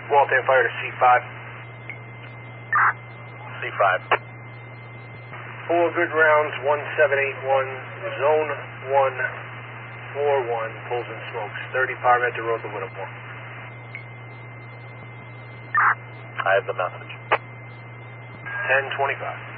Walton fire to C5. C5. 4 good rounds, 1781, zone 141, pulls and smokes. 30 Parramatta Road to Whittemore. I have the message. 1025.